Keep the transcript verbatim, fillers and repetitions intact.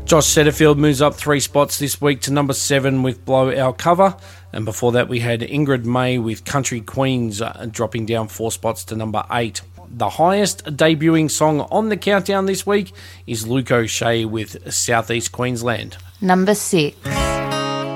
Josh Setterfield moves up three spots this week to number seven with Blow Our Cover. And before that, we had Ingrid May with Country Queens uh, dropping down four spots to number eight. The highest debuting song on the countdown this week is Luke O'Shea with Southeast Queensland. Number six.